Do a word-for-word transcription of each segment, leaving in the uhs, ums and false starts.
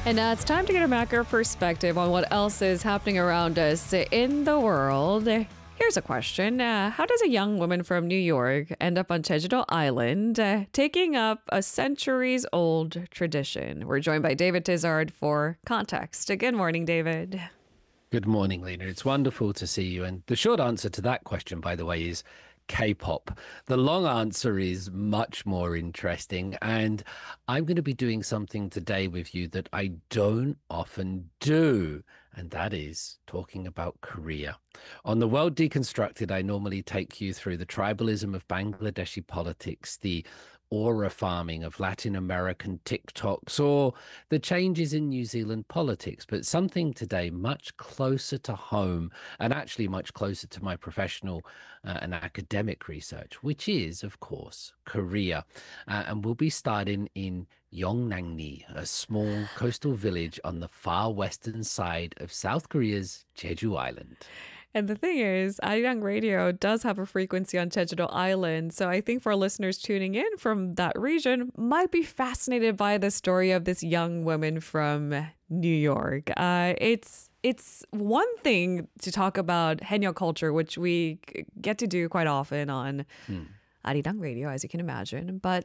And now it's time to get a macro perspective on what else is happening around us in the world. Here's a question. Uh, how does a young woman from New York end up on Jeju-do Island, uh, taking up a centuries-old tradition? We're joined by David Tizard for context. Good morning, David. Good morning, Lena. It's wonderful to see you. And the short answer to that question, by the way, is K-pop. The long answer is much more interesting. And I'm going to be doing something today with you that I don't often do. And that is talking about Korea. On The World Deconstructed, I normally take you through the tribalism of Bangladeshi politics, the aura farming of Latin American TikToks, or the changes in New Zealand politics. But something today much closer to home and actually much closer to my professional uh, and academic research, which is, of course, Korea. Uh, and we'll be starting in Yongnam-ni, a small coastal village on the far western side of South Korea's Jeju Island. And the thing is, Arirang Radio does have a frequency on Jeju-do Island. So I think for listeners tuning in from that region might be fascinated by the story of this young woman from New York. Uh, it's it's one thing to talk about Haenyeo culture, which we get to do quite often on hmm. Arirang Radio, as you can imagine. But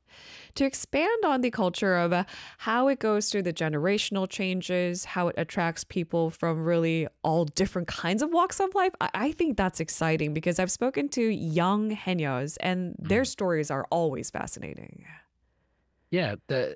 to expand on the culture of uh, how it goes through the generational changes, how it attracts people from really all different kinds of walks of life, I, I think that's exciting because I've spoken to young Haenyeos and their stories are always fascinating. Yeah, the,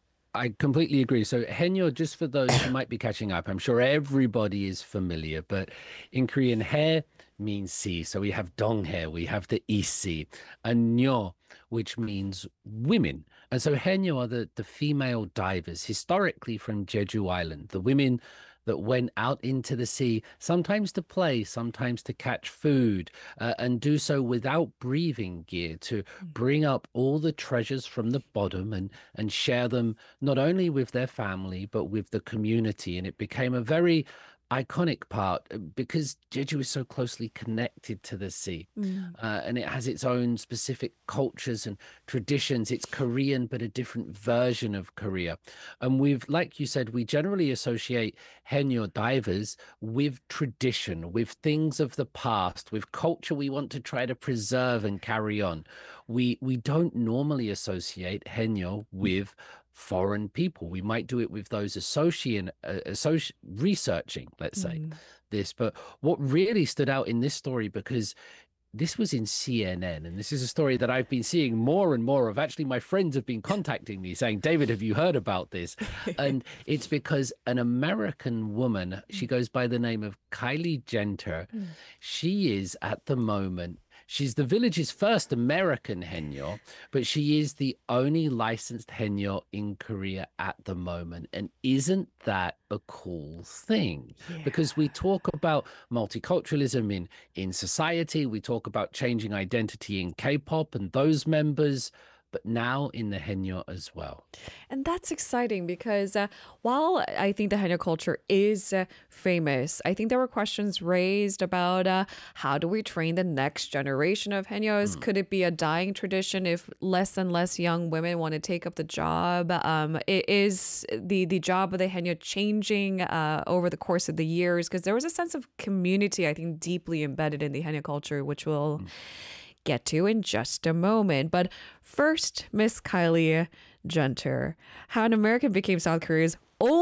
I completely agree. So Haenyeo, just for those who might be catching up, I'm sure everybody is familiar, but in Korean, hae means sea. So we have donghae, we have the isi, and nyo, which means women. And so Haenyeo are the, the female divers, historically from Jeju Island, the women that went out into the sea, sometimes to play, sometimes to catch food, uh, and do so without breathing gear, to bring up all the treasures from the bottom and, and share them not only with their family, but with the community. And it became a very iconic part because Jeju is so closely connected to the sea, mm. uh, and it has its own specific cultures and traditions. It's Korean, but a different version of Korea. And we've, like you said, we generally associate Haenyeo divers with tradition, with things of the past, with culture we want to try to preserve and carry on. We we don't normally associate Haenyeo with foreign people. We might do it with those associating, uh, associ- researching, let's say, mm. this. But what really stood out in this story, because this was in C N N, and this is a story that I've been seeing more and more of. Actually, my friends have been contacting me saying, David, have you heard about this? And it's because an American woman, she goes by the name of Kylie Jenner. Mm. She is at the moment, she's the village's first American Haenyeo, but she is the only licensed Haenyeo in Korea at the moment. And isn't that a cool thing? Yeah. Because we talk about multiculturalism in, in society, we talk about changing identity in K-pop and those members, but now in the Haenyeo as well. And that's exciting because uh, while I think the Haenyeo culture is uh, famous, I think there were questions raised about uh, how do we train the next generation of Haenyeos? Mm. Could it be a dying tradition if less and less young women want to take up the job? Um, it is the, the job of the Haenyeo changing uh, over the course of the years? Because there was a sense of community, I think, deeply embedded in the Haenyeo culture, which will mm. get to in just a moment. But first, Miss Kylie Jenner, how an American became South Korea's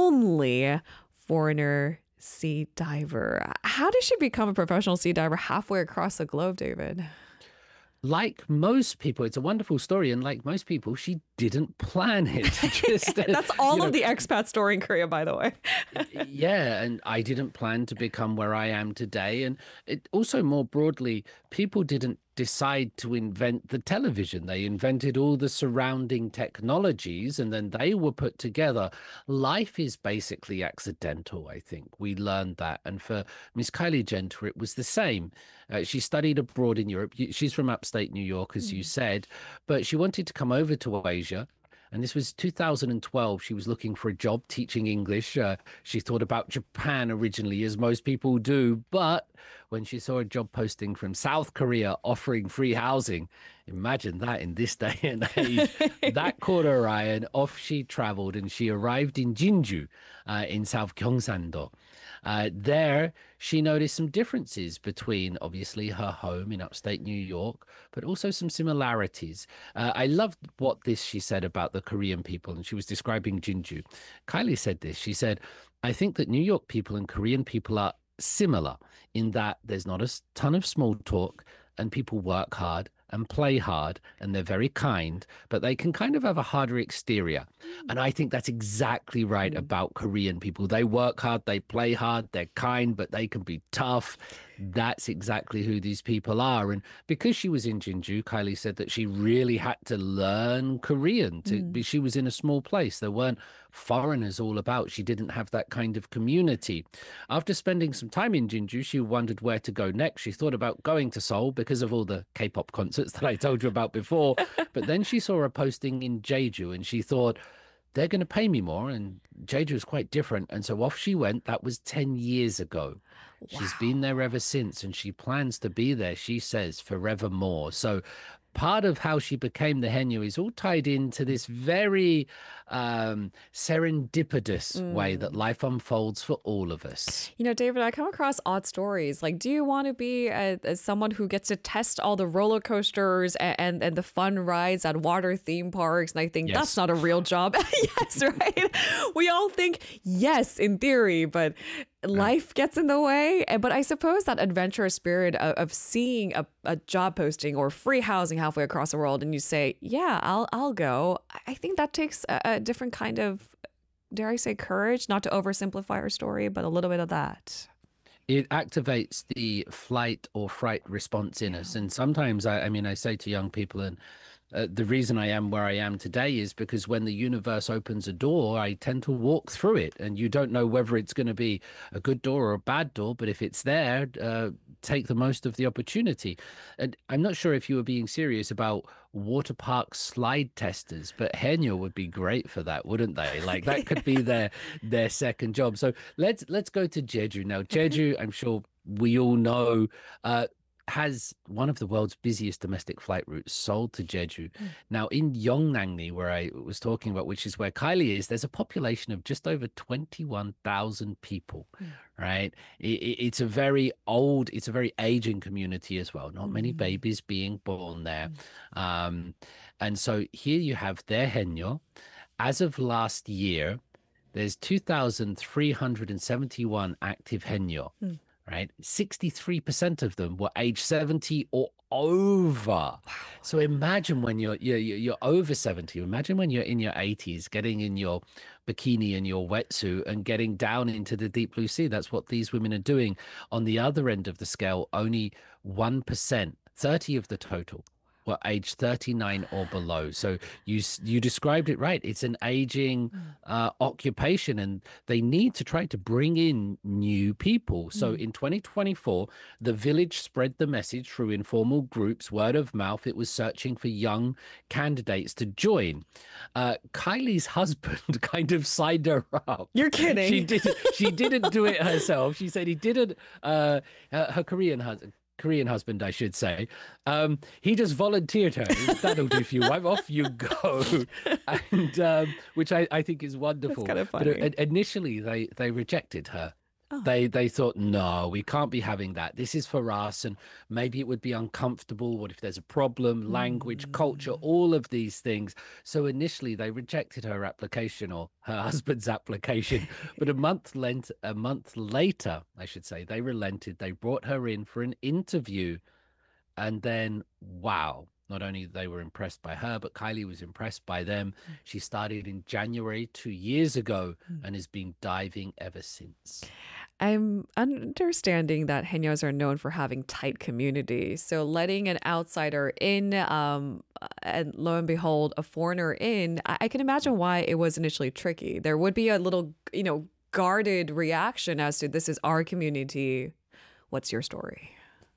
only foreigner sea diver. How did she become a professional sea diver halfway across the globe, David? Like most people, it's a wonderful story. And like most people, she didn't plan it. Just, That's all of know, the expat story in Korea, by the way. Yeah. And I didn't plan to become where I am today. And it also more broadly, people didn't decide to invent the television. They invented all the surrounding technologies and then they were put together. Life is basically accidental, I think. We learned that. And for Miss Kylie Jenner, it was the same. Uh, she studied abroad in Europe. She's from upstate New York, as mm. you said, but she wanted to come over to Asia. And this was two thousand twelve. She was looking for a job teaching English. Uh, she thought about Japan originally, as most people do. But when she saw a job posting from South Korea offering free housing. Imagine that in this day and age. That caught her eye, and off she traveled, and she arrived in Jinju uh, in South Gyeongsang-do. Uh, there, she noticed some differences between, obviously, her home in upstate New York, but also some similarities. Uh, I loved what this she said about the Korean people, and she was describing Jinju. Kylie said this. She said, I think that New York people and Korean people are similar in that there's not a s- ton of small talk, and people work hard and play hard, and they're very kind, but they can kind of have a harder exterior. And I think that's exactly right Mm. about Korean people. They work hard, they play hard, they're kind, but they can be tough. That's exactly who these people are. And because she was in Jinju, Kylie said that she really had to learn Korean to Mm. be, she was in a small place. There weren't foreigners all about. She didn't have that kind of community. After spending some time in Jinju, she wondered where to go next. She thought about going to Seoul because of all the K-pop concerts that I told you about before. But then she saw a posting in Jeju, and she thought, they're going to pay me more. And Jeju is quite different. And so off she went. That was ten years ago. She's been Wow. there ever since, and she plans to be there, she says, forevermore. So part of how she became the Haenyeo is all tied into this very um, serendipitous way that Mm. life unfolds for all of us. You know, David, I come across odd stories. Like, do you want to be a, a someone who gets to test all the roller coasters and, and, and the fun rides at water theme parks? And I think that's Yes. not a real job. Yes, right? We all think yes, in theory, but life gets in the way. And- But I suppose that adventurous spirit of, of seeing a, a job posting or free housing halfway across the world, and you say, yeah, I'll, I'll go. I I think that takes a, a different kind of, dare I say, courage, not to oversimplify our story, but a little bit of that. It activates the flight or fright response in us. Yeah. And sometimes, I, I mean, I say to young people, and uh, the reason I am where I am today is because when the universe opens a door, I tend to walk through it. And you don't know whether it's going to be a good door or a bad door, but if it's there, uh, take the most of the opportunity. And I'm not sure if you were being serious about water park slide testers, but Haenyeo would be great for that, wouldn't they? Like that could be their their second job. So let's let's go to Jeju now. Okay. Jeju, I'm sure we all know, uh, has one of the world's busiest domestic flight routes, Seoul to Jeju. Mm. Now, in Yongnam-ni, where I was talking about, which is where Kylie is, there's a population of just over twenty-one thousand people, Mm. right? It, it, it's a very old, it's a very aging community as well. Not many Mm. babies being born there. Mm. Um, and so here you have their Haenyeo. As of last year, there's two thousand three hundred seventy-one active Haenyeo, Mm. right? sixty-three percent of them were age seventy or over. So imagine when you're, you're you're you're over seventy. Imagine when you're in your eighties, getting in your bikini and your wetsuit and getting down into the deep blue sea. That's what these women are doing. On the other end of the scale, only one percent, thirty of the total, were age thirty-nine or below. So you s- you described it right. It's an aging Mm. uh, occupation, and they need to try to bring in new people. So Mm. in twenty twenty-four, the village spread the message through informal groups, word of mouth. It was searching for young candidates to join. Uh, Kylie's husband kind of signed her up. You're She kidding. did. She didn't do it herself. She said he didn't. Uh, her, her Korean husband. Korean husband, I should say. Um, he just volunteered her. That'll do for you. I'm off you go, and um, which I, I think is That's wonderful. kind of But uh, funny. initially, they they rejected her. Oh. They they thought, no, we can't be having that. This is for us, and maybe it would be uncomfortable. What if there's a problem? Language, culture, Mm. all of these things. So initially, they rejected her application or her husband's application. But a month lent a month later, I should say, they relented. They brought her in for an interview, and then wow. Not only they were impressed by her, but Kylie was impressed by them. She started in January two years ago Mm. and has been diving ever since. I'm understanding that Haenyos are known for having tight communities. So letting an outsider in, um, and lo and behold, a foreigner in, I, I can imagine why it was initially tricky. There would be a little, you know, guarded reaction as to this is our community. What's your story?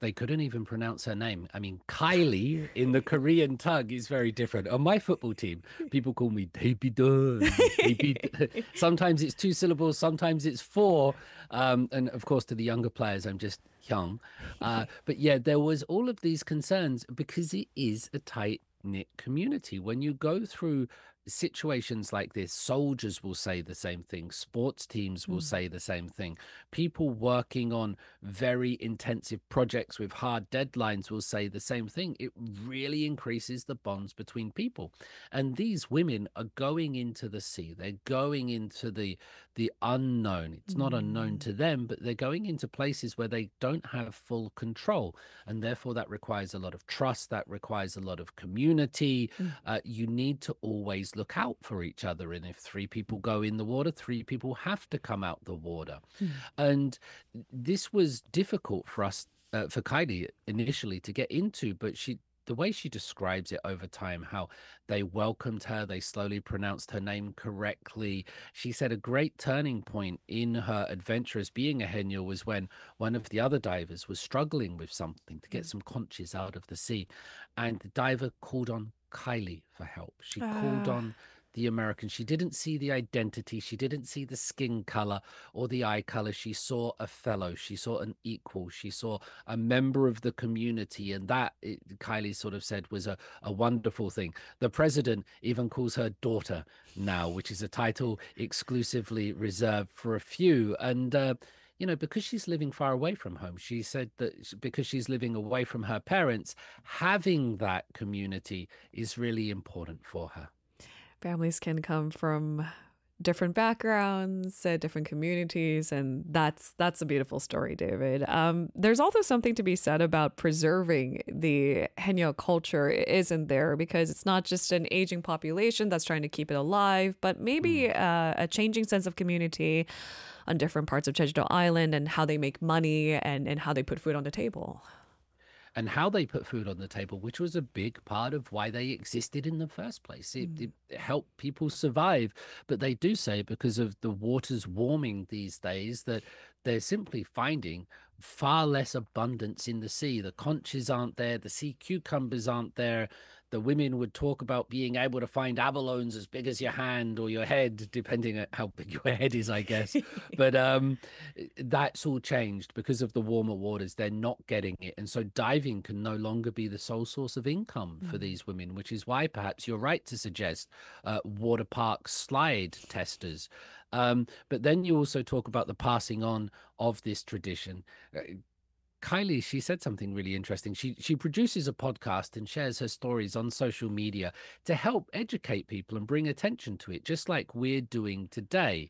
they couldn't even pronounce her name. I mean, Kylie in the Korean tongue is very different. On my football team, people call me David. David. Sometimes it's two syllables, sometimes it's four. Um, and of course, to the younger players, I'm just young. Uh, but yeah, there was all of these concerns because it is a tight knit community. When you go through situations like this, soldiers will say the same thing, sports teams will Mm. say the same thing, people working on very intensive projects with hard deadlines will say the same thing. It really increases the bonds between people. And these women are going into the sea, they're going into the the unknown. It's not unknown Mm. to them, but they're going into places where they don't have full control, and therefore that requires a lot of trust, that requires a lot of community. Mm. Uh, you need to always look out for each other. And if three people go in the water, three people have to come out the water. Mm. And this was difficult for us, uh, for Kylie initially to get into, but she, the way she describes it over time, how they welcomed her, they slowly pronounced her name correctly. She said a great turning point in her adventure as being a Haenyeo was when one of the other divers was struggling with something to get some conches out of the sea. And the diver called on Kylie for help. She called Ah. on the American. She didn't see the identity. She didn't see the skin color or the eye color. She saw a fellow. She saw an equal. She saw a member of the community. And that, it, Kylie sort of said, was a, a wonderful thing. The president even calls her daughter now, which is a title exclusively reserved for a few. And, uh, you know, because she's living far away from home, she said that because she's living away from her parents, having that community is really important for her. Families can come from different backgrounds, uh, different communities, and that's that's a beautiful story, David. Um, there's also something to be said about preserving the Haenyeo culture, isn't there? Because it's not just an aging population that's trying to keep it alive, but maybe Mm. uh, a changing sense of community on different parts of Jeju-do Island and how they make money and, and how they put food on the table. And how they put food on the table, which was a big part of why they existed in the first place. It, Mm. it helped people survive. But they do say because of the waters warming these days that they're simply finding far less abundance in the sea. The conches aren't there. The sea cucumbers aren't there. The women would talk about being able to find abalones as big as your hand or your head, depending on how big your head is, I guess. But um, that's all changed because of the warmer waters. They're not getting it. And so diving can no longer be the sole source of income for Mm. these women, which is why perhaps you're right to suggest uh, water park slide testers. Um, but then you also talk about the passing on of this tradition. Uh, Kylie, she said something really interesting. She she produces a podcast and shares her stories on social media to help educate people and bring attention to it, just like we're doing today.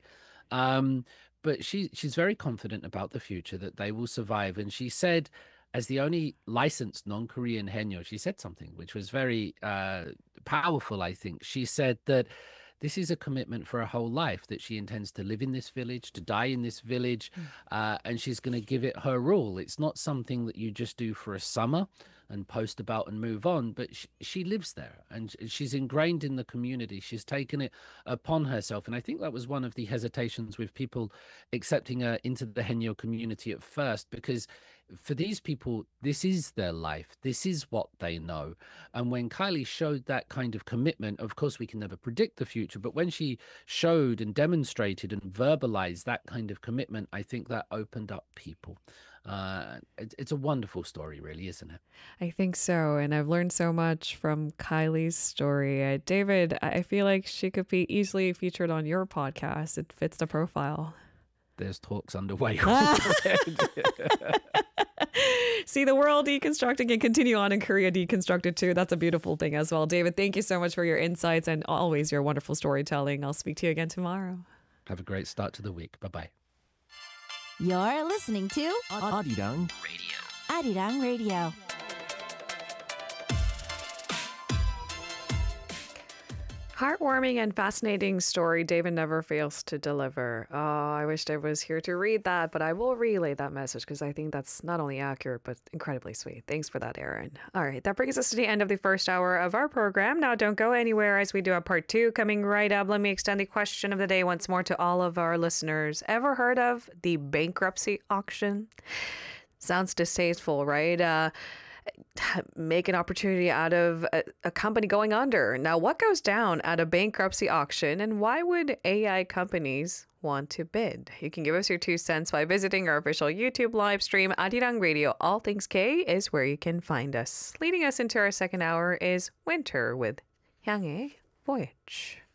Um, but she she's very confident about the future, that they will survive. And she said, as the only licensed non-Korean Haenyeo, she said something which was very uh, powerful, I think. She said that this is a commitment for a whole life, that she intends to live in this village, to die in this village, uh, and she's going to give it her all. It's not something that you just do for a summer and post about and move on, but she, she lives there and sh- she's ingrained in the community. She's taken it upon herself. And I think that was one of the hesitations with people accepting her into the Haenyeo community at first, because for these people, this is their life. This is what they know. And when Kylie showed that kind of commitment, of course, we can never predict the future, but when she showed and demonstrated and verbalized that kind of commitment, I think that opened up people. Uh, it, it's a wonderful story, really, isn't it? I think so. And I've learned so much from Kylie's story. Uh, David, I I feel like she could be easily featured on your podcast. It fits the profile. There's talks underway. See the world deconstructing and continue on in Korea deconstructed too. That's a beautiful thing as well. David, thank you so much for your insights and always your wonderful storytelling. I'll speak to you again tomorrow. Have a great start to the week. Bye-bye. You're listening to Arirang Radio. Arirang Radio. Heartwarming and fascinating story David never fails to deliver. Oh, I wish David was here to read that, but I will relay that message because I think that's not only accurate, but incredibly sweet. Thanks for that, Aaron. All right, that brings us to the end of the first hour of our program. Now, don't go anywhere as we do have part two coming right up. Let me extend the question of the day once more to all of our listeners. Ever heard of the bankruptcy auction? Sounds distasteful, right? Uh, make an opportunity out of a, a company going under. Now, what goes down at a bankruptcy auction, and why would A I companies want to bid? You can give us your two cents by visiting our official YouTube live stream. Arirang Radio, All Things K is where you can find us. Leading us into our second hour is Winter with Hyanghae Voyage.